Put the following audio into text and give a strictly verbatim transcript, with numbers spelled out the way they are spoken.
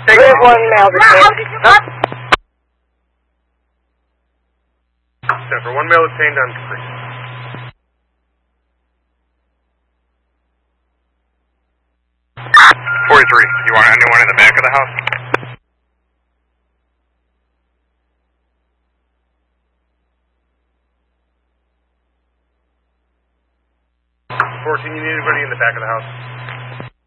take We have one male detained. Huh? For one male detained on three. forty-three, you want anyone in the back of the house? fourteen, you need anybody in the back of the house?